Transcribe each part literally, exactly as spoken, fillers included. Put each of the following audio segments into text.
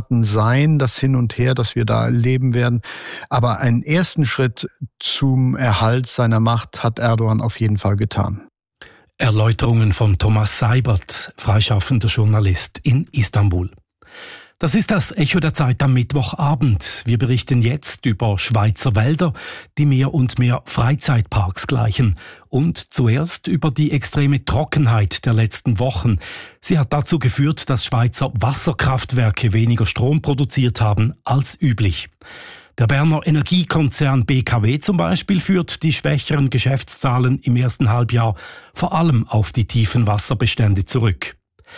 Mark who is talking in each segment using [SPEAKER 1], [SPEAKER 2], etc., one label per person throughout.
[SPEAKER 1] Monaten sein, das Hin und Her, das wir da erleben werden. Aber einen ersten Schritt zum Erhalt seiner Macht hat Erdogan auf jeden Fall getan.
[SPEAKER 2] Erläuterungen von Thomas Seibert, freischaffender Journalist in Istanbul. Das ist das Echo der Zeit am Mittwochabend. Wir berichten jetzt über Schweizer Wälder, die mehr und mehr Freizeitparks gleichen. Und zuerst über die extreme Trockenheit der letzten Wochen. Sie hat dazu geführt, dass Schweizer Wasserkraftwerke weniger Strom produziert haben als üblich. Der Berner Energiekonzern B K W zum Beispiel führt die schwächeren Geschäftszahlen im ersten Halbjahr vor allem auf die tiefen Wasserbestände zurück.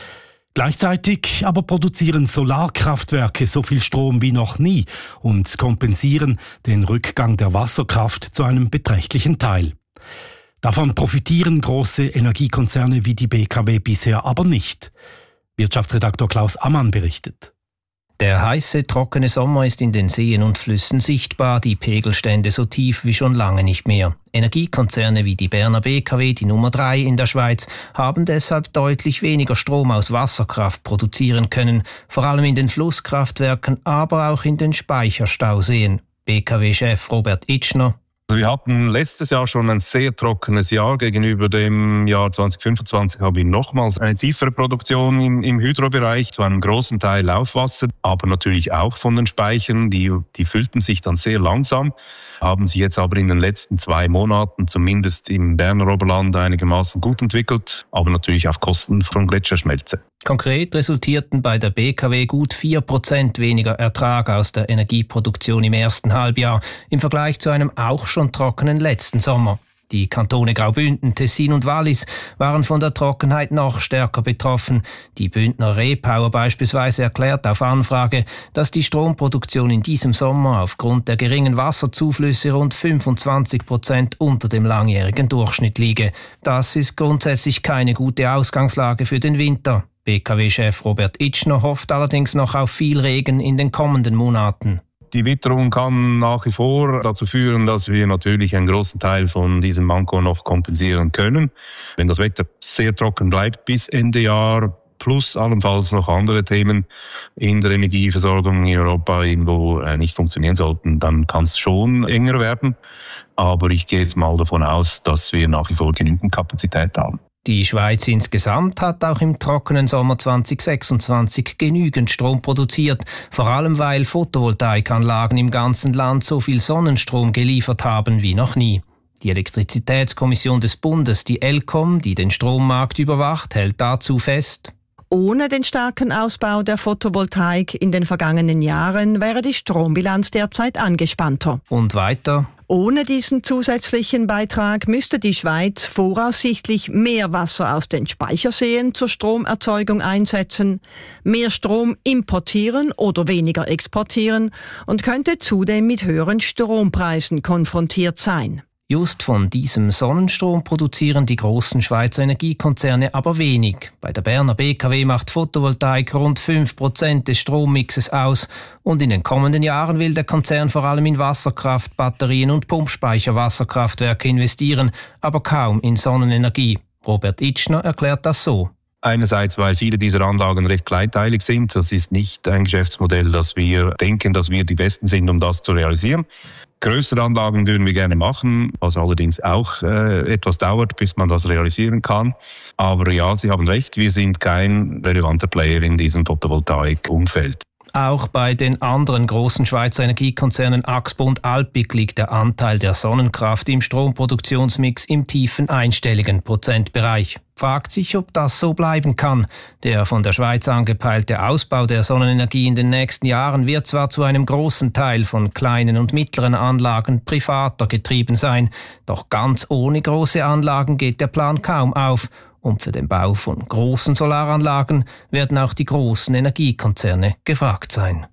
[SPEAKER 2] Gleichzeitig aber produzieren Solarkraftwerke so viel Strom wie noch nie und kompensieren den Rückgang der Wasserkraft zu einem beträchtlichen Teil. Davon profitieren große Energiekonzerne wie die B K W bisher aber nicht. Wirtschaftsredaktor Klaus Ammann berichtet.
[SPEAKER 3] Der heiße, trockene Sommer ist in den Seen und Flüssen sichtbar, die Pegelstände so tief wie schon lange nicht mehr. Energiekonzerne wie die Berner B K W, die Nummer drei in der Schweiz, haben deshalb deutlich weniger Strom aus Wasserkraft produzieren können, vor allem in den Flusskraftwerken, aber auch in den Speicherstauseen. B K W-Chef Robert Itschner:
[SPEAKER 4] Also wir hatten letztes Jahr schon ein sehr trockenes Jahr. Gegenüber dem Jahr zwanzig fünfundzwanzig haben wir nochmals eine tiefere Produktion im, im Hydrobereich, zu einem großen Teil Laufwasser, aber natürlich auch von den Speichern. Die, die füllten sich dann sehr langsam, haben sich jetzt aber in den letzten zwei Monaten zumindest im Berner Oberland einigermaßen gut entwickelt, aber natürlich auf Kosten von Gletscherschmelze.
[SPEAKER 3] Konkret resultierten bei der B K W gut vier Prozent weniger Ertrag aus der Energieproduktion im ersten Halbjahr im Vergleich zu einem auch schon trockenen letzten Sommer. Die Kantone Graubünden, Tessin und Wallis waren von der Trockenheit noch stärker betroffen. Die Bündner Repower beispielsweise erklärt auf Anfrage, dass die Stromproduktion in diesem Sommer aufgrund der geringen Wasserzuflüsse rund fünfundzwanzig Prozent unter dem langjährigen Durchschnitt liege. Das ist grundsätzlich keine gute Ausgangslage für den Winter. B K W-Chef Robert Itschner hofft allerdings noch auf viel Regen in den kommenden Monaten.
[SPEAKER 4] Die Witterung kann nach wie vor dazu führen, dass wir natürlich einen großen Teil von diesem Manko noch kompensieren können. Wenn das Wetter sehr trocken bleibt bis Ende Jahr, plus allenfalls noch andere Themen in der Energieversorgung in Europa irgendwo nicht funktionieren sollten, dann kann es schon enger werden. Aber ich gehe jetzt mal davon aus, dass wir nach wie vor genügend Kapazität haben.
[SPEAKER 3] Die Schweiz insgesamt hat auch im trockenen Sommer zwanzig sechsundzwanzig genügend Strom produziert, vor allem weil Photovoltaikanlagen im ganzen Land so viel Sonnenstrom geliefert haben wie noch nie. Die Elektrizitätskommission des Bundes, die ElCom, die den Strommarkt überwacht, hält dazu fest:
[SPEAKER 5] Ohne den starken Ausbau der Photovoltaik in den vergangenen Jahren wäre die Strombilanz derzeit angespannter.
[SPEAKER 3] Und weiter:
[SPEAKER 5] Ohne diesen zusätzlichen Beitrag müsste die Schweiz voraussichtlich mehr Wasser aus den Speicherseen zur Stromerzeugung einsetzen, mehr Strom importieren oder weniger exportieren und könnte zudem mit höheren Strompreisen konfrontiert sein.
[SPEAKER 3] Just von diesem Sonnenstrom produzieren die großen Schweizer Energiekonzerne aber wenig. Bei der Berner B K W macht Photovoltaik rund fünf Prozent des Strommixes aus und in den kommenden Jahren will der Konzern vor allem in Wasserkraft, Batterien und Pumpspeicherwasserkraftwerke investieren, aber kaum in Sonnenenergie. Robert Itschner erklärt das so:
[SPEAKER 4] Einerseits, weil viele dieser Anlagen recht kleinteilig sind. Das ist nicht ein Geschäftsmodell, das wir denken, dass wir die Besten sind, um das zu realisieren. Größere Anlagen würden wir gerne machen, was allerdings auch äh, etwas dauert, bis man das realisieren kann. Aber ja, Sie haben recht, wir sind kein relevanter Player in diesem Photovoltaik-Umfeld.
[SPEAKER 3] Auch bei den anderen großen Schweizer Energiekonzernen Axpo und Alpiq liegt der Anteil der Sonnenkraft im Stromproduktionsmix im tiefen einstelligen Prozentbereich. Fragt sich, ob das so bleiben kann. Der von der Schweiz angepeilte Ausbau der Sonnenenergie in den nächsten Jahren wird zwar zu einem großen Teil von kleinen und mittleren Anlagen privater getrieben sein, doch ganz ohne große Anlagen geht der Plan kaum auf. Und für den Bau von großen Solaranlagen werden auch die großen Energiekonzerne gefragt sein.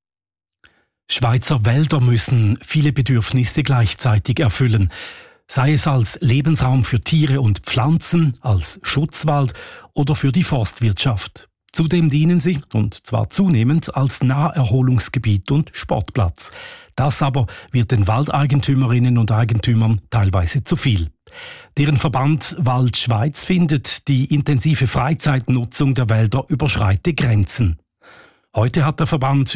[SPEAKER 2] Schweizer Wälder müssen viele Bedürfnisse gleichzeitig erfüllen. Sei es als Lebensraum für Tiere und Pflanzen, als Schutzwald oder für die Forstwirtschaft. Zudem dienen sie, und zwar zunehmend, als Naherholungsgebiet und Sportplatz. Das aber wird den Waldeigentümerinnen und Eigentümern teilweise zu viel. Deren Verband Wald Schweiz findet, die intensive Freizeitnutzung der Wälder überschreite Grenzen. Heute hat der Verband